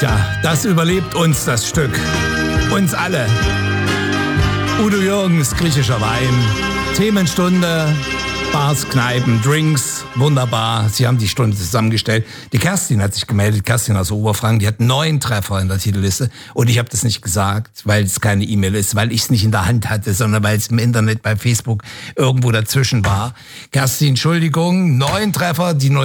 Tja, das überlebt uns, das Stück. Uns alle. Udo Jürgens, griechischer Wein. Themenstunde, Bars, Kneipen, Drinks, wunderbar. Sie haben die Stunde zusammengestellt. Die Kerstin hat sich gemeldet, Kerstin aus Oberfranken, die hat 9 Treffer in der Titelliste. Und ich habe das nicht gesagt, weil es keine E-Mail ist, weil ich es nicht in der Hand hatte, sondern weil es im Internet bei Facebook irgendwo dazwischen war. Kerstin, Entschuldigung, 9 Treffer, die